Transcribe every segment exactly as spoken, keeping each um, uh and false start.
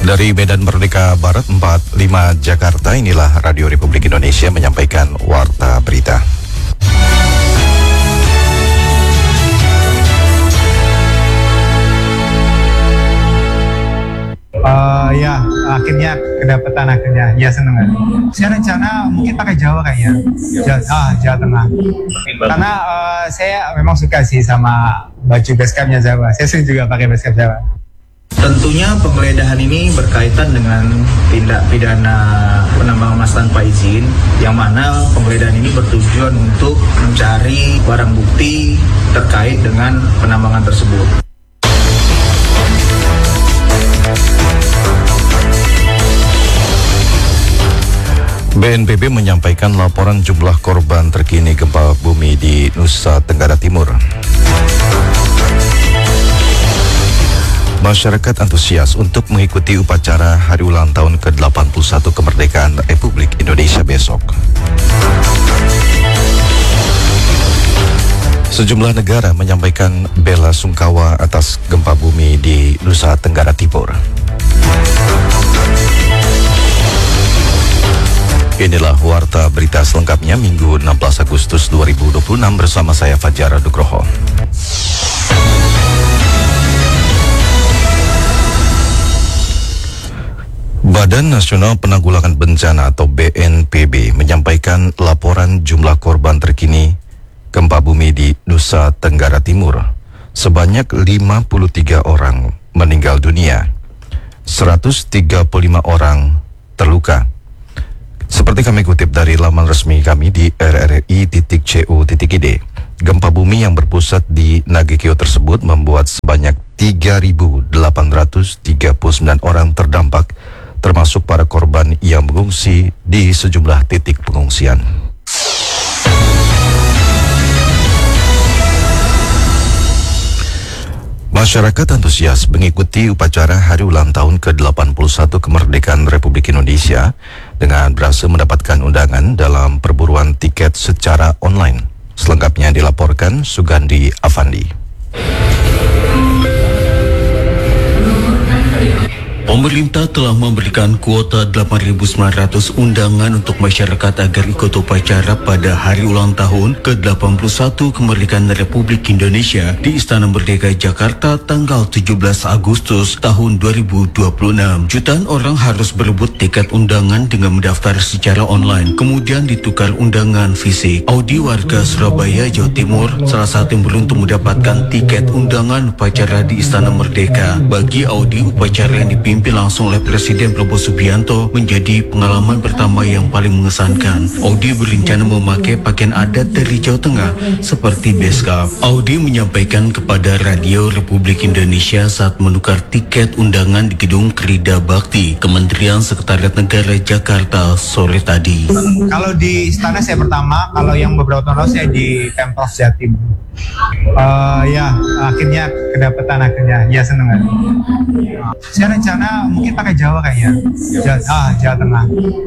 Dari Medan Merdeka Barat empat puluh lima Jakarta, inilah Radio Republik Indonesia menyampaikan Warta Berita. Uh, ya, akhirnya kedapatan akhirnya. Ya, seneng kan? Saya rencana mungkin pakai Jawa kayaknya. Jawa, ah, Jawa Tengah. Karena uh, saya memang suka sih sama baju basecampnya Jawa. Saya sering juga pakai basecamp Jawa. Tentunya penggeledahan ini berkaitan dengan tindak pidana penambangan emas tanpa izin, yang mana penggeledahan ini bertujuan untuk mencari barang bukti terkait dengan penambangan tersebut. B N P B menyampaikan laporan jumlah korban terkini gempa bumi di Nusa Tenggara Timur. Masyarakat antusias untuk mengikuti upacara hari ulang tahun ke delapan puluh satu kemerdekaan Republik Indonesia besok. Sejumlah negara menyampaikan bela sungkawa atas gempa bumi di Nusa Tenggara Timur. Inilah Warta Berita selengkapnya Minggu enam belas Agustus dua ribu dua puluh enam bersama saya Fajar Nugroho. Badan Nasional Penanggulangan Bencana atau B N P B menyampaikan laporan jumlah korban terkini gempa bumi di Nusa Tenggara Timur. Sebanyak lima puluh tiga orang meninggal dunia, seratus tiga puluh lima orang terluka. Seperti kami kutip dari laman resmi kami di r r i titik c o titik i d, gempa bumi yang berpusat di Nagekeo tersebut membuat sebanyak tiga ribu delapan ratus tiga puluh sembilan orang terdampak, termasuk para korban yang mengungsi di sejumlah titik pengungsian. Masyarakat antusias mengikuti upacara hari ulang tahun ke delapan puluh satu kemerdekaan Republik Indonesia dengan berhasil mendapatkan undangan dalam perburuan tiket secara online. Selengkapnya dilaporkan Sugandi Afandi. Pemerintah telah memberikan kuota delapan ribu sembilan ratus undangan untuk masyarakat agar ikut upacara pada hari ulang tahun ke delapan puluh satu kemerdekaan Republik Indonesia di Istana Merdeka Jakarta tanggal tujuh belas Agustus tahun dua ribu dua puluh enam. Jutaan orang harus berebut tiket undangan dengan mendaftar secara online, kemudian ditukar undangan fisik. Audi warga Surabaya, Jawa Timur, salah satu yang beruntung mendapatkan tiket undangan upacara di Istana Merdeka. Bagi Audi, upacara yang dipimpin langsung oleh Presiden Prabowo Subianto menjadi pengalaman pertama yang paling mengesankan. Audi berencana memakai pakaian adat dari Jawa Tengah seperti beskap. Audi menyampaikan kepada Radio Republik Indonesia saat menukar tiket undangan di Gedung Krida Bakti, Kementerian Sekretariat Negara Jakarta sore tadi. Kalau di istana saya pertama, kalau yang beberapa tahun lalu saya di Pemprov Jatim. Uh, ya, akhirnya kedapatan akhirnya. Ya, seneng kan? Saya rencana mungkin pakai Jawa kayaknya. Jawa, ah, Jawa Tengah.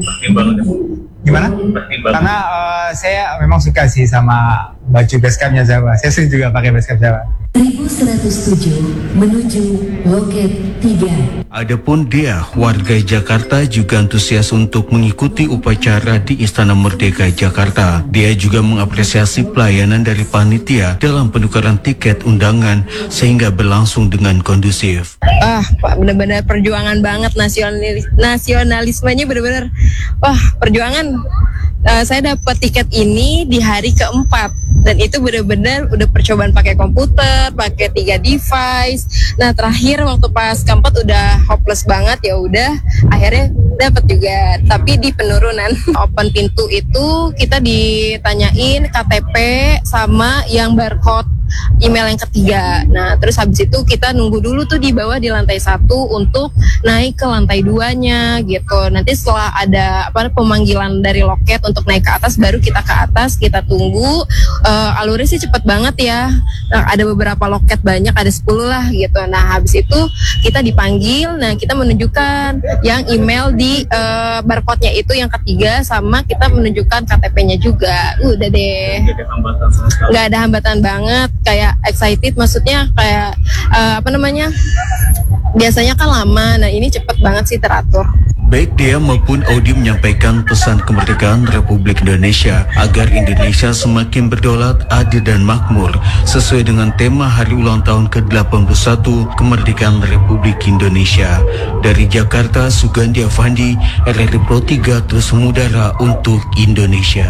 Gimana? Karena uh, saya memang suka sih sama baju basecampnya Jawa. Saya sering juga pakai basecamp Jawa. seribu seratus tujuh menuju loket tiga. Adapun dia, warga Jakarta juga antusias untuk mengikuti upacara di Istana Merdeka Jakarta. Dia juga mengapresiasi pelayanan dari panitia dalam penukaran tiket undangan sehingga berlangsung dengan kondusif. Ah, Pak, benar-benar perjuangan banget, nasionalis nasionalismenya benar-benar, wah, perjuangan. Uh, saya dapat tiket ini di hari keempat dan itu benar-benar udah percobaan pakai komputer, pakai tiga device. Nah, terakhir waktu pas keempat udah hopeless banget, ya udah akhirnya dapat juga, tapi di penurunan. Open pintu itu kita ditanyain K T P sama yang barcode email yang ketiga. Nah, terus habis itu kita nunggu dulu tuh di bawah di lantai satu untuk naik ke lantai duanya gitu. Nanti setelah ada apa pemanggilan dari loket untuk naik ke atas, baru kita ke atas, kita tunggu. Uh, alurnya sih cepet banget ya. Nah, ada beberapa loket banyak, ada sepuluh lah gitu. Nah, habis itu kita dipanggil. Nah, kita menunjukkan yang email di uh, barcode-nya itu yang ketiga, sama kita menunjukkan K T P-nya juga. Udah deh. Nggak ada hambatan banget. Kayak excited, maksudnya kayak uh, apa namanya biasanya kan lama, nah ini cepet banget sih teratur. Baik Dea maupun Audi menyampaikan pesan kemerdekaan Republik Indonesia agar Indonesia semakin berdaulat, adil dan makmur sesuai dengan tema hari ulang tahun ke delapan puluh satu kemerdekaan Republik Indonesia. Dari Jakarta, Sugandi Afandi, R R I Pro tiga terus mengudara untuk Indonesia.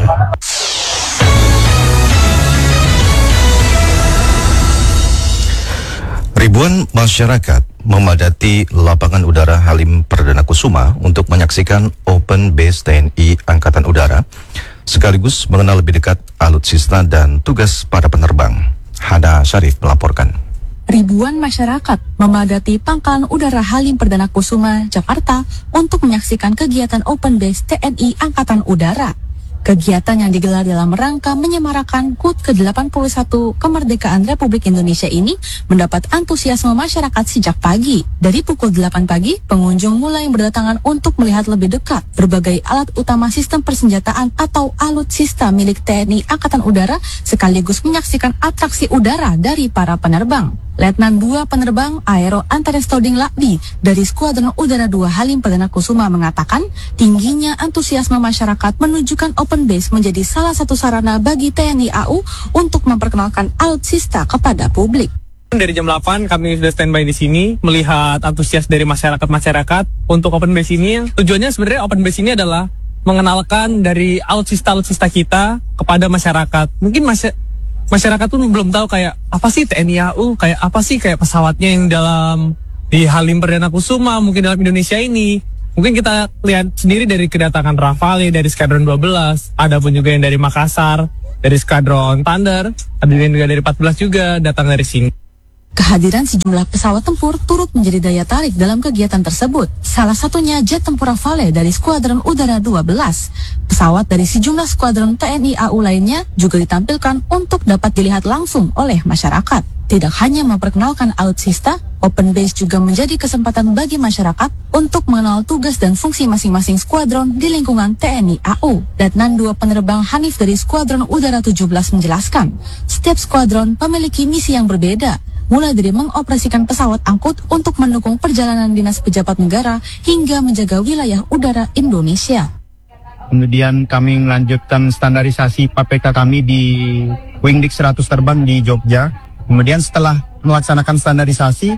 Ribuan masyarakat memadati lapangan udara Halim Perdana Kusuma untuk menyaksikan Open Base T N I Angkatan Udara, sekaligus mengenal lebih dekat alutsista dan tugas para penerbang. Hana Syarif melaporkan. Ribuan masyarakat memadati Pangkalan Udara Halim Perdana Kusuma, Jakarta untuk menyaksikan kegiatan Open Base T N I Angkatan Udara. Kegiatan yang digelar dalam rangka menyemarakan H U T ke delapan puluh satu kemerdekaan Republik Indonesia ini mendapat antusiasme masyarakat sejak pagi. Dari pukul delapan pagi, pengunjung mulai berdatangan untuk melihat lebih dekat berbagai alat utama sistem persenjataan atau alutsista milik T N I Angkatan Udara, sekaligus menyaksikan atraksi udara dari para penerbang. Letnan dua Penerbang Aero Antares Toding Lakdi dari Skuadron Udara dua Halim Perdana Kusuma mengatakan tingginya antusiasme masyarakat menunjukkan Open Base menjadi salah satu sarana bagi T N I A U untuk memperkenalkan alutsista kepada publik. Dari jam delapan kami sudah standby di sini melihat antusias dari masyarakat-masyarakat untuk Open Base ini. Tujuannya sebenarnya Open Base ini adalah mengenalkan dari alutsista-alutsista kita kepada masyarakat. Mungkin masih masyarakat tuh belum tahu kayak apa sih T N I A U, kayak apa sih kayak pesawatnya yang dalam di Halim Perdana Kusuma, mungkin dalam Indonesia ini. Mungkin kita lihat sendiri dari kedatangan Rafale dari Skadron dua belas, ada pun juga yang dari Makassar, dari Skadron Thunder, ada yang juga dari empat belas juga datang dari sini. Kehadiran sejumlah pesawat tempur turut menjadi daya tarik dalam kegiatan tersebut. Salah satunya jet tempur Rafale dari Skuadron Udara dua belas. Pesawat dari sejumlah skuadron T N I A U lainnya juga ditampilkan untuk dapat dilihat langsung oleh masyarakat. Tidak hanya memperkenalkan alutsista, Open Base juga menjadi kesempatan bagi masyarakat untuk mengenal tugas dan fungsi masing-masing skuadron di lingkungan T N I A U. Letnan dua Penerbang Hanif dari Skuadron Udara tujuh belas menjelaskan, setiap skuadron memiliki misi yang berbeda, mulai dari mengoperasikan pesawat angkut untuk mendukung perjalanan dinas pejabat negara hingga menjaga wilayah udara Indonesia. Kemudian kami melanjutkan standarisasi P P K kami di Wingdik seratus terbang di Jogja. Kemudian setelah melaksanakan standarisasi,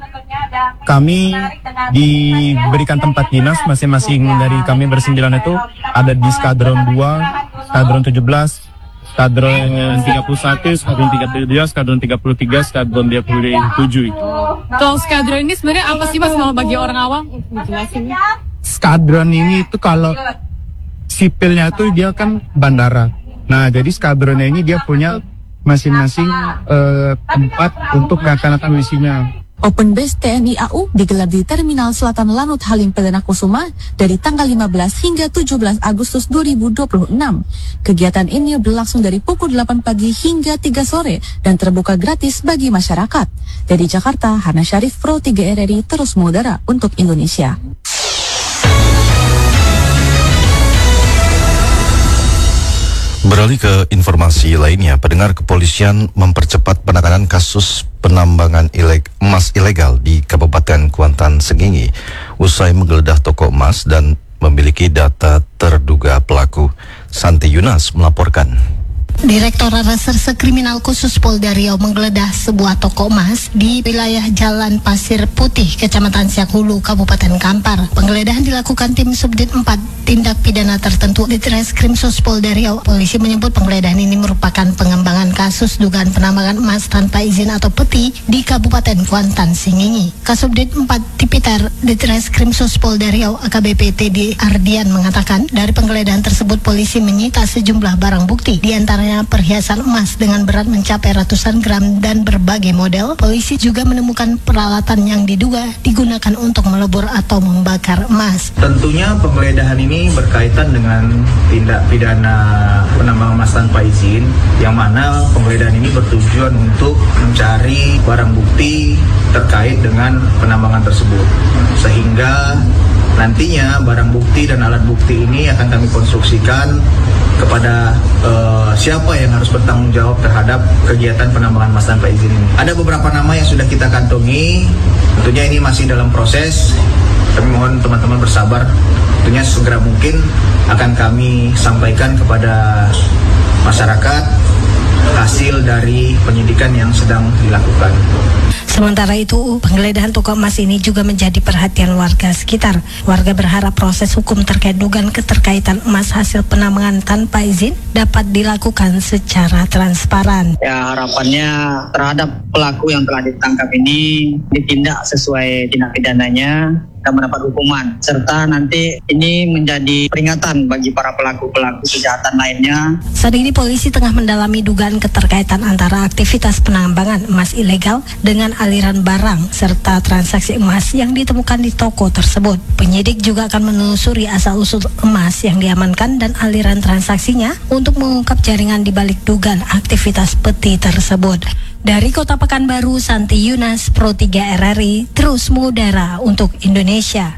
kami diberikan tempat dinas masing-masing dari kami bersembilan itu ada di Skadron dua, Skadron tujuh belas, Skadron tiga puluh satu, Skadron tiga puluh dua, Skadron tiga puluh tiga, Skadron tiga puluh tujuh. Kalau skadron ini sebenarnya apa sih Mas kalau bagi orang awam? Skadron ini itu kalau sipilnya itu dia kan bandara. Nah, jadi skadronnya ini dia punya masing-masing uh, tempat untuk melaksanakan misinya. Open Base T N I A U digelar di Terminal Selatan Lanut Halim Perdana Kusuma dari tanggal lima belas hingga tujuh belas Agustus dua ribu dua puluh enam. Kegiatan ini berlangsung dari pukul delapan pagi hingga tiga sore dan terbuka gratis bagi masyarakat. Dari Jakarta, Hana Syarif, Pro tiga R R I terus mengudara untuk Indonesia. Beralih ke informasi lainnya, pendengar, kepolisian mempercepat penanganan kasus penambangan ileg emas ilegal di Kabupaten Kuantan Sengingi usai menggeledah toko emas dan memiliki data terduga pelaku. Santi Yunas melaporkan. Direktorat Reserse Kriminal Khusus Polda Riau menggeledah sebuah toko emas di wilayah Jalan Pasir Putih, Kecamatan Siak Hulu, Kabupaten Kampar. Penggeledahan dilakukan tim Subdit empat Tindak Pidana Tertentu Ditreskrim Sus Polda Riau. Polisi menyebut penggeledahan ini merupakan pengembangan kasus dugaan penambangan emas tanpa izin atau peti di Kabupaten Kuantan Sengingi. Kasubdit empat Tipiter Ditreskrim Sus Polda Riau A K B P T D Ardian mengatakan, dari penggeledahan tersebut polisi menyita sejumlah barang bukti, di antara perhiasan emas dengan berat mencapai ratusan gram dan berbagai model. Polisi juga menemukan peralatan yang diduga digunakan untuk melebur atau membakar emas. Tentunya penggeledahan ini berkaitan dengan tindak pidana penambangan emas tanpa izin, yang mana penggeledahan ini bertujuan untuk mencari barang bukti terkait dengan penambangan tersebut, sehingga Nantinya barang bukti dan alat bukti ini akan kami konstruksikan kepada uh, siapa yang harus bertanggung jawab terhadap kegiatan penambangan emas tanpa izin ini. Ada beberapa nama yang sudah kita kantongi, tentunya ini masih dalam proses. Kami mohon teman-teman bersabar, tentunya segera mungkin akan kami sampaikan kepada masyarakat hasil dari penyidikan yang sedang dilakukan. Sementara itu, penggeledahan toko emas ini juga menjadi perhatian warga sekitar. Warga berharap proses hukum terkait dugaan keterkaitan emas hasil penambangan tanpa izin dapat dilakukan secara transparan. Ya, harapannya terhadap pelaku yang telah ditangkap ini ditindak sesuai tindak pidananya dan mendapat hukuman, serta nanti ini menjadi peringatan bagi para pelaku-pelaku kejahatan lainnya. Saat ini polisi tengah mendalami dugaan keterkaitan antara aktivitas penambangan emas ilegal dengan aliran barang serta transaksi emas yang ditemukan di toko tersebut. Penyidik juga akan menelusuri asal-usul emas yang diamankan dan aliran transaksinya untuk mengungkap jaringan di balik dugaan aktivitas peti tersebut. Dari Kota Pekanbaru, Santi Yunas, Pro tiga R R I, terus mengudara untuk Indonesia.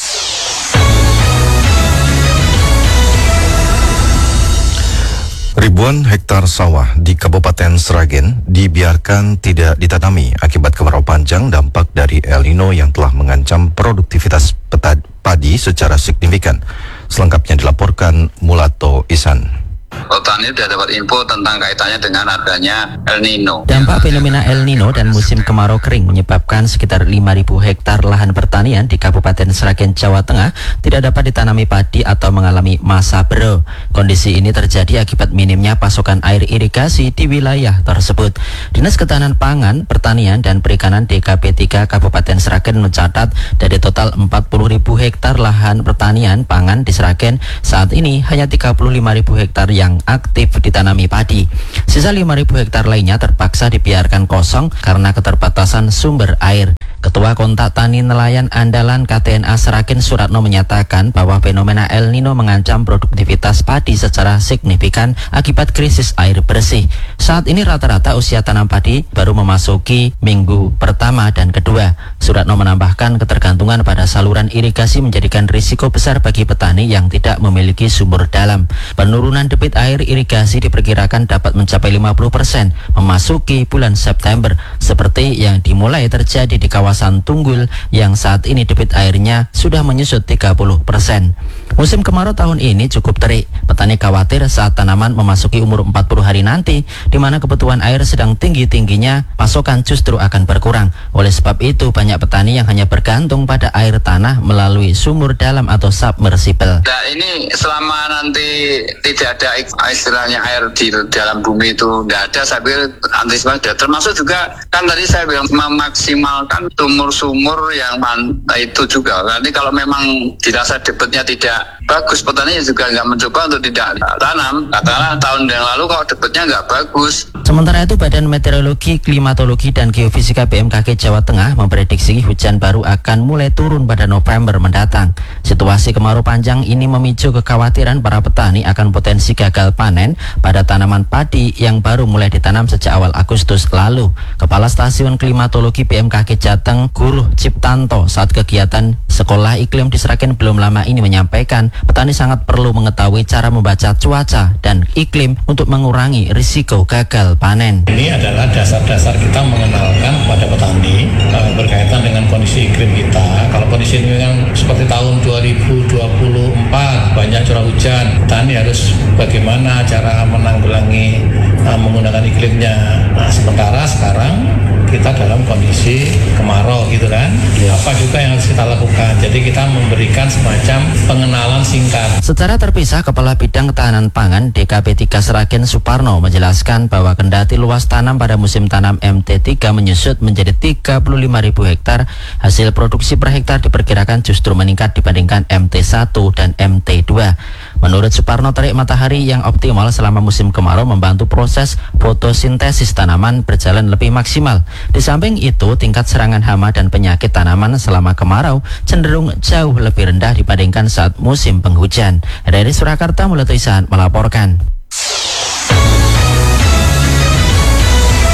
Ribuan hektar sawah di Kabupaten Sragen dibiarkan tidak ditanami akibat kemarau panjang dampak dari El Nino yang telah mengancam produktivitas padi secara signifikan. Selengkapnya dilaporkan Mulato Isan. Petani sudah dapat info tentang kaitannya dengan adanya El Nino. Dampak fenomena El Nino dan musim kemarau kering menyebabkan sekitar lima ribu hektar lahan pertanian di Kabupaten Sragen, Jawa Tengah tidak dapat ditanami padi atau mengalami masa bero. Kondisi ini terjadi akibat minimnya pasokan air irigasi di wilayah tersebut. Dinas Ketahanan Pangan, Pertanian dan Perikanan D K P tiga Kabupaten Sragen mencatat dari total empat puluh ribu hektar lahan pertanian pangan di Sragen, saat ini hanya tiga puluh lima ribu hektar yang aktif ditanami padi. Sisa lima ribu hektar lainnya terpaksa dibiarkan kosong karena keterbatasan sumber air. Ketua Kontak Tani Nelayan Andalan K T N A Sragen Suratno menyatakan bahwa fenomena El Nino mengancam produktivitas padi secara signifikan akibat krisis air bersih. Saat ini rata-rata usia tanam padi baru memasuki minggu pertama dan kedua. Suratno menambahkan ketergantungan pada saluran irigasi menjadikan risiko besar bagi petani yang tidak memiliki sumur dalam. Penurunan debit air irigasi diperkirakan dapat mencapai lima puluh persen memasuki bulan September, seperti yang dimulai terjadi di kawasan Tunggul yang saat ini debit airnya sudah menyusut tiga puluh persen. Musim kemarau tahun ini cukup terik. Petani khawatir saat tanaman memasuki umur empat puluh hari nanti, di mana kebutuhan air sedang tinggi-tingginya, pasokan justru akan berkurang. Oleh sebab itu, banyak petani yang hanya bergantung pada air tanah melalui sumur dalam atau submersible. Nah, ini selama nanti tidak ada istilahnya air di dalam bumi itu tidak ada, saya pikir antisipasi. Termasuk juga kan tadi saya bilang memaksimalkan sumur-sumur yang itu juga. Nanti kalau memang dirasa debitnya tidak bagus, petani juga nggak mencoba untuk tidak tanam. Katakanlah tahun yang lalu kalau debitnya nggak bagus. Sementara itu, Badan Meteorologi, Klimatologi dan Geofisika B M K G Jawa Tengah memprediksi hujan baru akan mulai turun pada November mendatang. Situasi kemarau panjang ini memicu kekhawatiran para petani akan potensi gagal panen pada tanaman padi yang baru mulai ditanam sejak awal Agustus lalu. Kepala Stasiun Klimatologi B M K G Jateng, Guruh Ciptanto, saat kegiatan Sekolah Iklim di Sragen belum lama ini menyampaikan petani sangat perlu mengetahui cara membaca cuaca dan iklim untuk mengurangi risiko gagal panen. Ini adalah dasar-dasar kita mengenalkan kepada petani uh, berkaitan dengan kondisi iklim kita. Kalau kondisi ini kan seperti tahun dua ribu dua puluh empat banyak curah hujan, petani harus bagaimana cara menanggulangi uh, menggunakan iklimnya. Nah, sementara sekarang kita dalam kondisi kemarau gitu kan. Apa juga yang harus kita lakukan? Jadi kita memberikan semacam pengenalan singkat. Secara terpisah, Kepala Bidang Ketahanan Pangan D K P tiga Sragen Suparno menjelaskan bahwa kendati luas tanam pada musim tanam M T tiga menyusut menjadi tiga puluh lima ribu hektar, hasil produksi per hektar diperkirakan justru meningkat dibandingkan M T satu dan M T dua. Menurut Suparno, terik matahari yang optimal selama musim kemarau membantu proses fotosintesis tanaman berjalan lebih maksimal. Di samping itu, tingkat serangan hama dan penyakit tanaman selama kemarau cenderung jauh lebih rendah dibandingkan saat musim penghujan. Dari Surakarta, Mulato Isan melaporkan.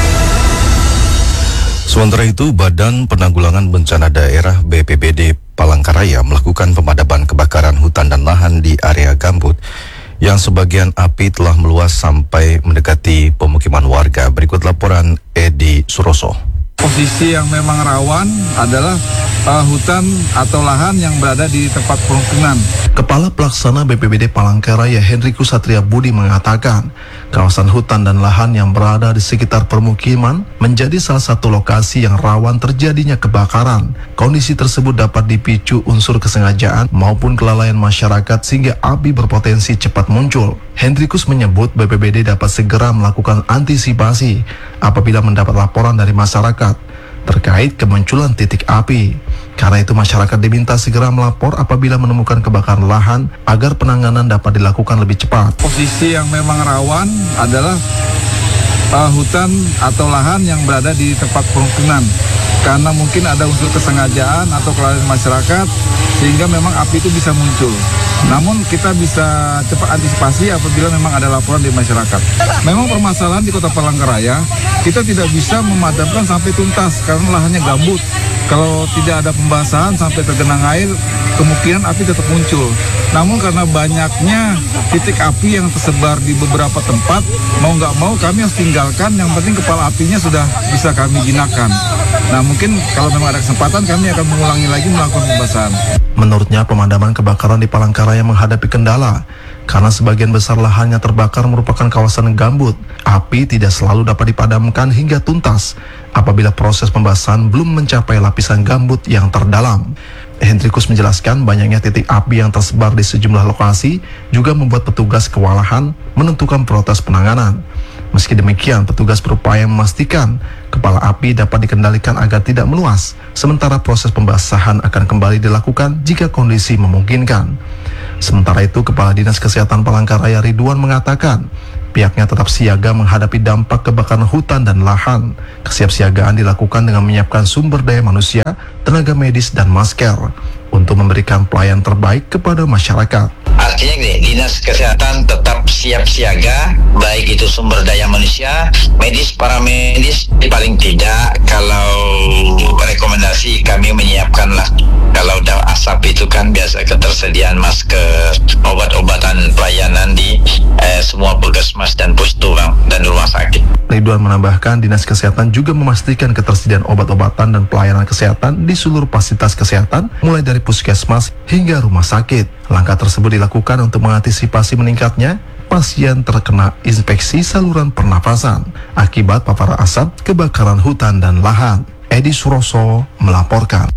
Sementara itu, Badan Penanggulangan Bencana Daerah B P B D Palembang Palangkaraya melakukan pemadaman kebakaran hutan dan lahan di area gambut yang sebagian api telah meluas sampai mendekati pemukiman warga. Berikut laporan Edi Suroso. Posisi yang memang rawan adalah uh, hutan atau lahan yang berada di tempat permukiman. Kepala Pelaksana B P B D Palangkaraya Hendrikus Satria Budi mengatakan, kawasan hutan dan lahan yang berada di sekitar permukiman menjadi salah satu lokasi yang rawan terjadinya kebakaran. Kondisi tersebut dapat dipicu unsur kesengajaan maupun kelalaian masyarakat sehingga api berpotensi cepat muncul. Hendrikus menyebut B P B D dapat segera melakukan antisipasi apabila mendapat laporan dari masyarakat terkait kemunculan titik api. Karena itu masyarakat diminta segera melapor apabila menemukan kebakaran lahan agar penanganan dapat dilakukan lebih cepat. Posisi yang memang rawan adalah uh, hutan atau lahan yang berada di tempat permukiman, karena mungkin ada unsur kesengajaan atau kelalaian masyarakat sehingga memang api itu bisa muncul. Namun kita bisa cepat antisipasi apabila memang ada laporan di masyarakat. Memang permasalahan di Kota Palangkaraya, kita tidak bisa memadamkan sampai tuntas karena lahannya gambut. Kalau tidak ada pembasahan sampai tergenang air, kemungkinan api tetap muncul. Namun karena banyaknya titik api yang tersebar di beberapa tempat, mau nggak mau kami harus tinggalkan, yang penting kepala apinya sudah bisa kami jinakkan. Nah mungkin kalau memang ada kesempatan kami akan mengulangi lagi melakukan pembasahan. Menurutnya pemadaman kebakaran di Palangkaraya menghadapi kendala karena sebagian besar lahannya terbakar merupakan kawasan gambut. Api tidak selalu dapat dipadamkan hingga tuntas apabila proses pembasahan belum mencapai lapisan gambut yang terdalam. Hendrikus menjelaskan banyaknya titik api yang tersebar di sejumlah lokasi juga membuat petugas kewalahan menentukan proses penanganan. Meski demikian, petugas berupaya memastikan kepala api dapat dikendalikan agar tidak meluas, sementara proses pembasahan akan kembali dilakukan jika kondisi memungkinkan. Sementara itu, Kepala Dinas Kesehatan Palangkaraya Ridwan mengatakan, pihaknya tetap siaga menghadapi dampak kebakaran hutan dan lahan. Kesiapsiagaan dilakukan dengan menyiapkan sumber daya manusia, tenaga medis, dan masker untuk memberikan pelayanan terbaik kepada masyarakat. Artinya gini, Dinas Kesehatan tetap siap siaga, baik itu sumber daya manusia, medis, paramedis, paling tidak kalau rekomendasi kami menyiapkan lah. Kalau udah asap itu kan biasa ketersediaan masker, obat-obatan pelayanan di eh, semua puskesmas dan pustulang dan rumah sakit. Ridwan menambahkan Dinas Kesehatan juga memastikan ketersediaan obat-obatan dan pelayanan kesehatan di seluruh fasilitas kesehatan mulai dari puskesmas hingga rumah sakit. Langkah tersebut dilakukan untuk mengantisipasi meningkatnya pasien terkena infeksi saluran pernafasan akibat paparan asap kebakaran hutan dan lahan. Edi Suroso melaporkan.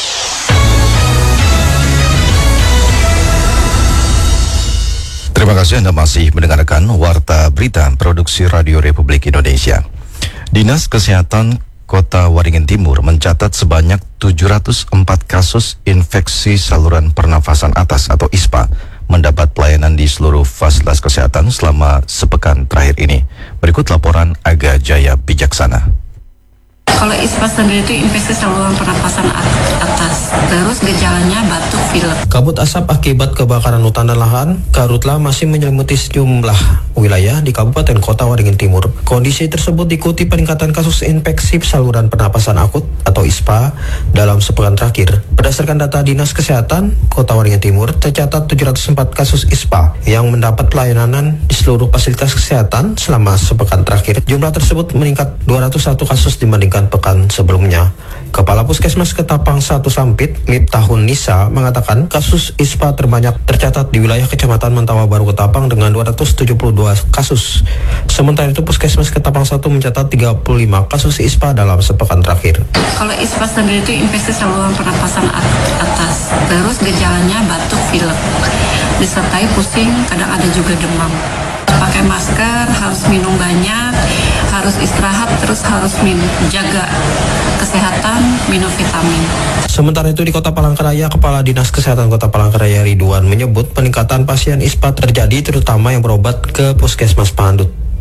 Terima kasih Anda masih mendengarkan Warta Berita Produksi Radio Republik Indonesia. Dinas Kesehatan Kota Waringin Timur mencatat sebanyak tujuh ratus empat kasus infeksi saluran pernafasan atas atau I S P A mendapat pelayanan di seluruh fasilitas kesehatan selama sepekan terakhir ini. Berikut laporan Aga Jaya Bijaksana. Kalau I S P A sendiri itu infeksi saluran pernapasan atas, terus gejalanya batuk pilek. Kabut asap akibat kebakaran hutan dan lahan karhutla masih menyelimuti sejumlah wilayah di Kabupaten Kota Waringin Timur. Kondisi tersebut diikuti peningkatan kasus infeksi saluran pernapasan akut atau I S P A dalam sepekan terakhir. Berdasarkan data Dinas Kesehatan Kota Waringin Timur, tercatat tujuh ratus empat kasus I S P A yang mendapat pelayanan di seluruh fasilitas kesehatan selama sepekan terakhir. Jumlah tersebut meningkat dua ratus satu kasus dibandingkan pekan sebelumnya. Kepala Puskesmas Ketapang satu Sampit, Miftahun Nisa, mengatakan kasus I S P A terbanyak tercatat di wilayah Kecamatan Mentawa Baru Ketapang dengan dua ratus tujuh puluh dua kasus. Sementara itu Puskesmas Ketapang satu mencatat tiga puluh lima kasus I S P A dalam sepekan terakhir. Kalau I S P A sendiri itu infeksi saluran pernapasan atas, terus gejalanya batuk pilek, disertai pusing, kadang ada juga demam. Pakai masker, harus minum banyak, harus istirahat, terus harus minum, jaga kesehatan, minum vitamin. Sementara itu di Kota Palangkaraya, Kepala Dinas Kesehatan Kota Palangkaraya Ridwan menyebut peningkatan pasien I S P A terjadi terutama yang berobat ke Puskesmas Pandut.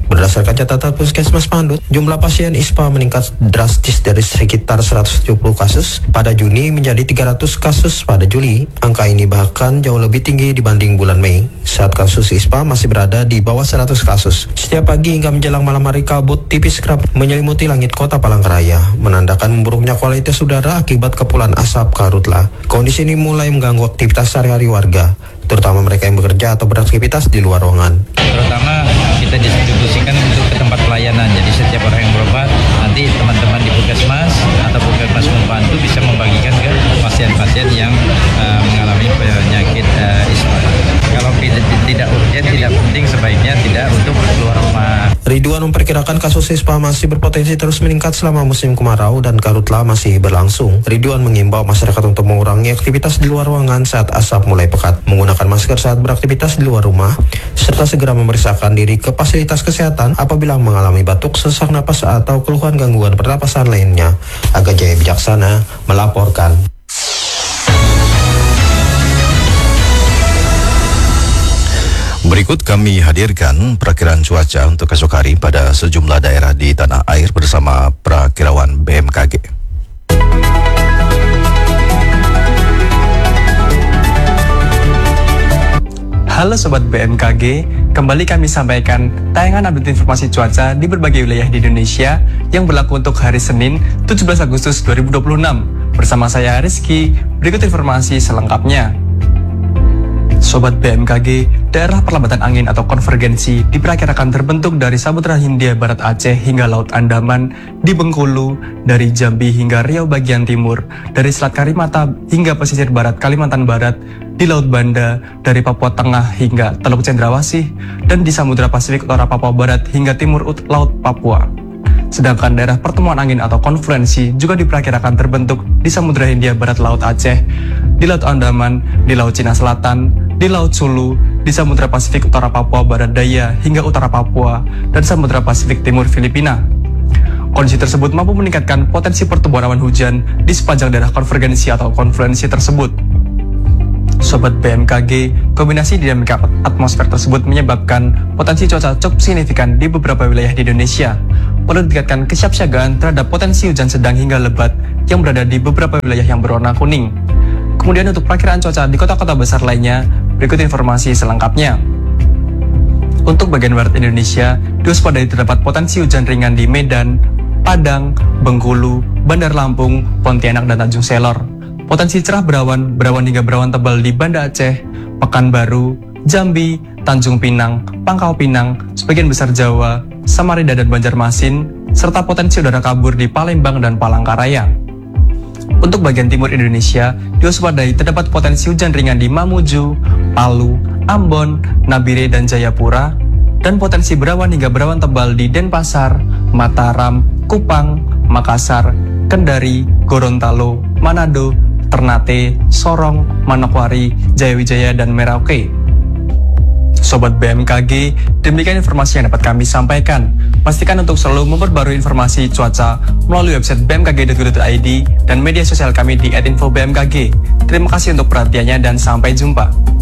Berdasarkan catatan Puskesmas Pandut, jumlah pasien I S P A meningkat drastis dari sekitar seratus tujuh puluh kasus pada Juni menjadi tiga ratus kasus pada Juli. Angka ini bahkan jauh lebih tinggi dibanding bulan Mei, saat kasus I S P A masih berada di bawah seratus kasus. Setiap pagi hingga menjelang malam hari kabut tipis kerap menyelimuti langit kota Palangkaraya, menandakan memburuknya kualitas udara akibat kepulan asap karhutla. Kondisi ini mulai mengganggu aktivitas sehari-hari warga, terutama mereka yang bekerja atau beraktivitas di luar ruangan. Terutama kita distribusikan untuk ke tempat pelayanan, jadi setiap orang yang berobat nanti teman-teman di puskesmas atau puskesmas membantu bisa membagikan ke pasien-pasien yang uh, mengalami penyakit uh, I S P A. Kalau tidak, tidak urgent, tidak penting, sebaiknya tidak untuk keluar rumah. Ridwan memperkirakan kasus I S P A masih berpotensi terus meningkat selama musim kemarau dan karhutla masih berlangsung. Ridwan mengimbau masyarakat untuk mengurangi aktivitas di luar ruangan saat asap mulai pekat, menggunakan masker saat beraktivitas di luar rumah, serta segera memeriksakan diri ke fasilitas kesehatan apabila mengalami batuk, sesak napas, atau keluhan gangguan pernapasan lainnya. Aga Jaya Bijaksana melaporkan. Berikut kami hadirkan perakiraan cuaca untuk esok hari pada sejumlah daerah di tanah air bersama perakirawan B M K G. Halo Sobat B M K G, kembali kami sampaikan tayangan update informasi cuaca di berbagai wilayah di Indonesia yang berlaku untuk hari Senin tujuh belas Agustus dua ribu dua puluh enam. Bersama saya Rizky, berikut informasi selengkapnya. Sobat B M K G, daerah perlambatan angin atau konvergensi diperkirakan terbentuk dari Samudra Hindia Barat Aceh hingga Laut Andaman, di Bengkulu, dari Jambi hingga Riau bagian timur, dari Selat Karimata hingga pesisir barat Kalimantan Barat, di Laut Banda, dari Papua Tengah hingga Teluk Cendrawasih, dan di Samudra Pasifik Utara Papua Barat hingga timur Laut Papua. Sedangkan daerah pertemuan angin atau konfluensi juga diperkirakan terbentuk di Samudra Hindia Barat Laut Aceh, di Laut Andaman, di Laut Cina Selatan, di Laut Sulu, di Samudra Pasifik Utara Papua Barat Daya hingga Utara Papua, dan Samudra Pasifik Timur Filipina. Kondisi tersebut mampu meningkatkan potensi pertumbuhan awan hujan di sepanjang daerah konvergensi atau konfluensi tersebut. Sobat B M K G, kombinasi dinamika atmosfer tersebut menyebabkan potensi cuaca cukup signifikan di beberapa wilayah di Indonesia. Perlu ditingkatkan kesiapsiagaan terhadap potensi hujan sedang hingga lebat yang berada di beberapa wilayah yang berwarna kuning. Kemudian untuk perakiraan cuaca di kota-kota besar lainnya, berikut informasi selengkapnya. Untuk bagian barat Indonesia, diwaspadai terdapat potensi hujan ringan di Medan, Padang, Bengkulu, Bandar Lampung, Pontianak, dan Tanjung Selor. Potensi cerah berawan, berawan hingga berawan tebal di Banda Aceh, Pekanbaru, Jambi, Tanjung Pinang, Pangkal Pinang, sebagian besar Jawa, Samarinda dan Banjarmasin, serta potensi udara kabur di Palembang dan Palangkaraya. Untuk bagian timur Indonesia, diwaspadai terdapat potensi hujan ringan di Mamuju, Palu, Ambon, Nabire, dan Jayapura, dan potensi berawan hingga berawan tebal di Denpasar, Mataram, Kupang, Makassar, Kendari, Gorontalo, Manado, Ternate, Sorong, Manokwari, Jayawijaya, dan Merauke. Sobat B M K G, demikian informasi yang dapat kami sampaikan. Pastikan untuk selalu memperbarui informasi cuaca melalui website b m k g dot go dot i d dan media sosial kami di et info b m k g. Terima kasih untuk perhatiannya dan sampai jumpa.